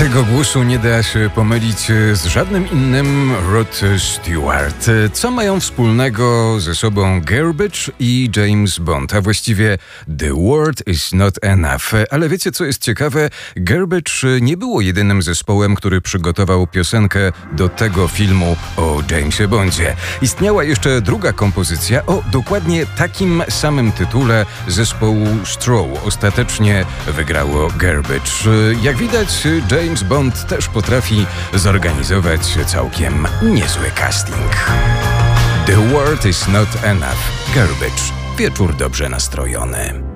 Tego głosu nie da się pomylić z żadnym innym. Rod Stewart. Co mają wspólnego ze sobą Garbage i James Bond? A właściwie The Word is not enough. Ale wiecie, co jest ciekawe? Garbage nie było jedynym zespołem, który przygotował piosenkę do tego filmu o Jamesie Bondzie. Istniała jeszcze druga kompozycja o dokładnie takim samym tytule zespołu Straw. Ostatecznie wygrało Garbage. Jak widać, James Bond też potrafi zorganizować całkiem niezły casting. The Word is not enough. Garbage. Wieczór dobrze nastrojony.